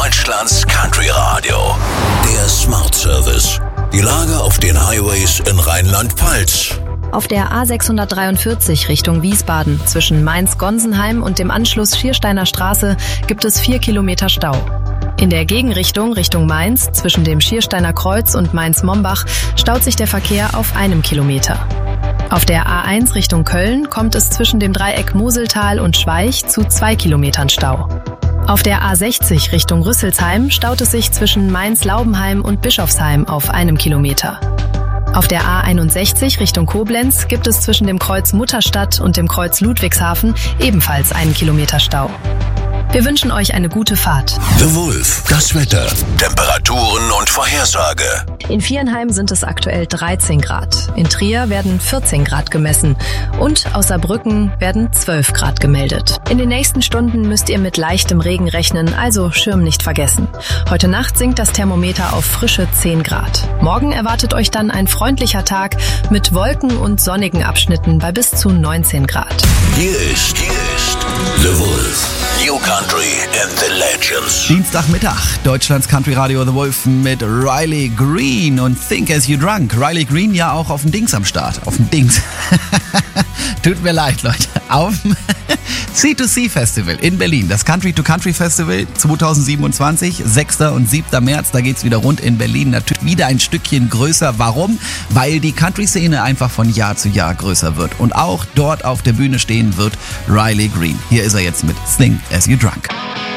Deutschlands Country Radio. Der Smart Service. Die Lage auf den Highways in Rheinland-Pfalz. Auf der A643 Richtung Wiesbaden zwischen Mainz-Gonsenheim und dem Anschluss Schiersteiner Straße gibt es 4 Kilometer Stau. In der Gegenrichtung Richtung Mainz zwischen dem Schiersteiner Kreuz und Mainz-Mombach staut sich der Verkehr auf 1 Kilometer. Auf der A1 Richtung Köln kommt es zwischen dem Dreieck Moseltal und Schweich zu 2 Kilometern Stau. Auf der A60 Richtung Rüsselsheim staut es sich zwischen Mainz-Laubenheim und Bischofsheim auf 1 Kilometer. Auf der A61 Richtung Koblenz gibt es zwischen dem Kreuz Mutterstadt und dem Kreuz Ludwigshafen ebenfalls 1 Kilometer Stau. Wir wünschen euch eine gute Fahrt. The Wolf, das Wetter, Temperaturen und Vorhersage. In Viernheim sind es aktuell 13 Grad. In Trier werden 14 Grad gemessen. Und aus Saarbrücken werden 12 Grad gemeldet. In den nächsten Stunden müsst ihr mit leichtem Regen rechnen, also Schirm nicht vergessen. Heute Nacht sinkt das Thermometer auf frische 10 Grad. Morgen erwartet euch dann ein freundlicher Tag mit Wolken und sonnigen Abschnitten bei bis zu 19 Grad. Hier ist The Wolf. New Country and the Legends. Dienstagmittag, Deutschlands Country Radio The Wolf mit Riley Green und Think As You Drunk. Riley Green ja auch auf dem Dings am Start. Auf dem Dings. Tut mir leid, Leute. Auf dem C2C Festival in Berlin. Das Country to Country Festival 2027, 6. und 7. März. Da geht's wieder rund in Berlin. Natürlich wieder ein Stückchen größer. Warum? Weil die Country-Szene einfach von Jahr zu Jahr größer wird. Und auch dort auf der Bühne stehen wird Riley Green. Hier ist er jetzt mit Think As You Drunk.